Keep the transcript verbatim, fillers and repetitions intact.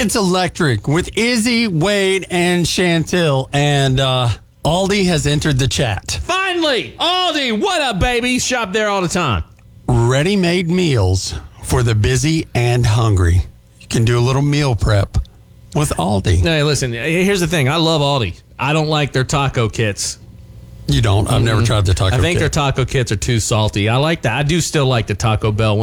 It's electric with Izzy, Wade, and Chantil. And uh, Aldi has entered the chat. Finally, Aldi, what up, baby? Shop there all the time. Ready-made meals for the busy and hungry. You can do a little meal prep with Aldi. Hey, listen, here's the thing. I love Aldi. I don't like their taco kits. You don't? I've mm-hmm. never tried the taco I think kit. their taco kits are too salty. I like that. I do still like the Taco Bell